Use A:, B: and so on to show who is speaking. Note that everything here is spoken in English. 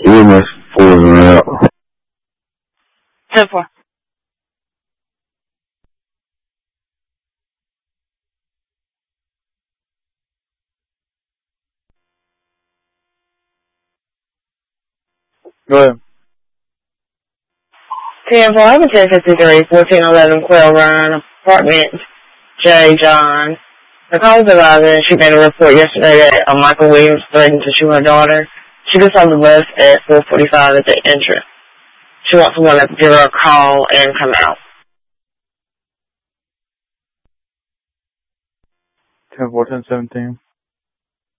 A: EMS 4 is out.
B: 10-4.
A: Go ahead.
B: 10-4, I have a 1053, 1411 Quail Run, apartment J. John. The call is arriving. She made a report yesterday that Michael Williams threatened to shoot her daughter. She gets on the bus at 4:45 at the entrance. She wants someone to give her a call and come out.
A: 10-4, 10-17.